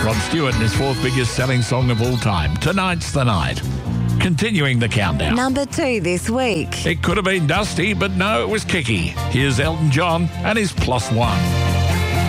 Rod Stewart and his fourth biggest selling song of all time, Tonight's the Night. Continuing the countdown. Number 2 this week. It could have been Dusty, but no, it was Kiki. Here's Elton John and his +1.